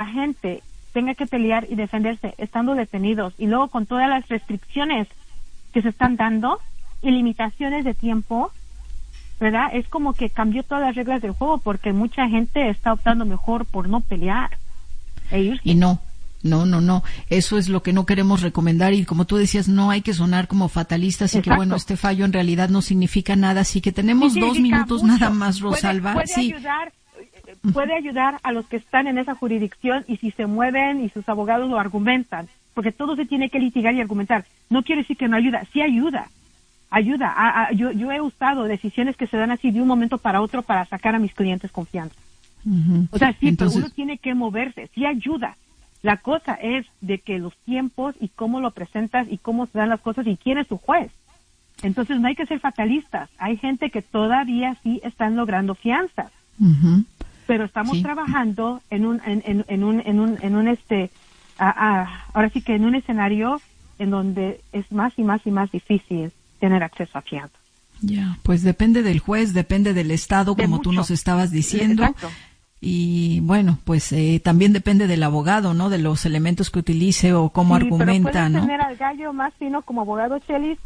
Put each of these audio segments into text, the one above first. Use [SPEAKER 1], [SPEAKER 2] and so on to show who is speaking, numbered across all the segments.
[SPEAKER 1] gente tenga que pelear y defenderse estando detenidos y luego con todas las restricciones que se están dando y limitaciones de tiempo, ¿verdad? Es como que cambió todas las reglas del juego porque mucha gente está optando mejor por no pelear.
[SPEAKER 2] Y no, eso es lo que no queremos recomendar y como tú decías, no hay que sonar como fatalistas y que bueno, este fallo en realidad no significa nada, así que tenemos 2 minutos
[SPEAKER 1] mucho.
[SPEAKER 2] nada más, Rosalba.
[SPEAKER 1] Puede ayudar a los que están en esa jurisdicción y si se mueven y sus abogados lo argumentan, porque todo se tiene que litigar y argumentar. No quiere decir que no ayuda, sí ayuda. Yo he usado decisiones que se dan así de un momento para otro para sacar a mis clientes confianza. O sea, sí, entonces, pero uno tiene que moverse, sí ayuda. La cosa es de que los tiempos y cómo lo presentas y cómo se dan las cosas y quién es tu juez. Entonces no hay que ser fatalistas. Hay gente que todavía sí están logrando fianzas. Pero estamos trabajando ahora sí que en un escenario en donde es más y más y más difícil tener acceso a fianza.
[SPEAKER 2] Ya, pues depende del juez, depende del estado, como tú nos estabas diciendo.
[SPEAKER 1] Exacto.
[SPEAKER 2] Y bueno, pues también depende del abogado, ¿no? De los elementos que utilice o cómo argumenta,
[SPEAKER 1] pero
[SPEAKER 2] ¿no?
[SPEAKER 1] tener al gallo más fino como abogado, Chelis.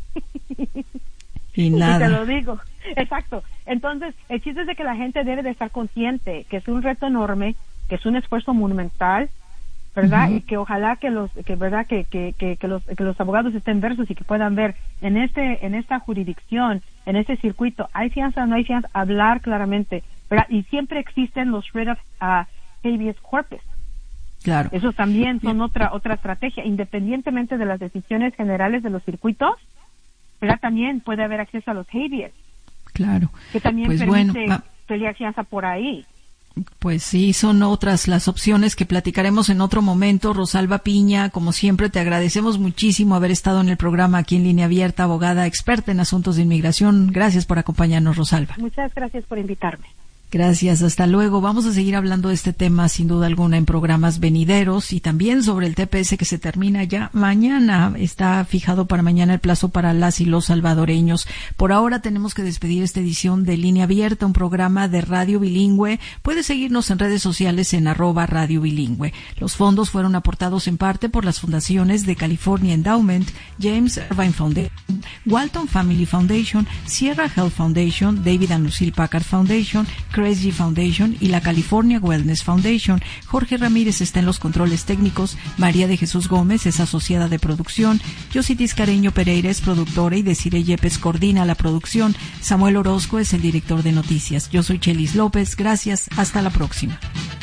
[SPEAKER 2] Y nada.
[SPEAKER 1] Y te lo digo. Exacto. Entonces, el chiste es de que la gente debe de estar consciente que es un reto enorme, que es un esfuerzo monumental, ¿verdad? Y que ojalá que los abogados estén versos y que puedan ver en esta jurisdicción, en este circuito, hay fianza o no hay fianza, hablar claramente, ¿verdad? Y siempre existen los writ of habeas corpus.
[SPEAKER 2] Claro.
[SPEAKER 1] Eso también son otra estrategia, independientemente de las decisiones generales de los circuitos, ¿verdad? También puede haber acceso a los habeas.
[SPEAKER 2] Claro.
[SPEAKER 1] Que también
[SPEAKER 2] pues
[SPEAKER 1] permite pelear fianza por ahí.
[SPEAKER 2] Pues sí, son otras las opciones que platicaremos en otro momento. Rosalba Piña, como siempre, te agradecemos muchísimo haber estado en el programa aquí en Línea Abierta, abogada experta en asuntos de inmigración. Gracias por acompañarnos, Rosalba.
[SPEAKER 1] Muchas gracias por invitarme.
[SPEAKER 2] Gracias, hasta luego. Vamos a seguir hablando de este tema sin duda alguna en programas venideros y también sobre el TPS que se termina ya mañana. Está fijado para mañana el plazo para las y los salvadoreños. Por ahora tenemos que despedir esta edición de Línea Abierta, un programa de radio bilingüe. Puedes seguirnos en redes sociales en @radio bilingüe. Los fondos fueron aportados en parte por las fundaciones de California Endowment, James Irvine Foundation, Walton Family Foundation, Sierra Health Foundation, David and Lucille Packard Foundation, Crazy Foundation y la California Wellness Foundation. Jorge Ramírez está en los controles técnicos, María de Jesús Gómez es asociada de producción, Yositis Careño Pereira es productora y Desiree Yepes coordina la producción, Samuel Orozco es el director de noticias. Yo soy Chelis López, gracias, hasta la próxima.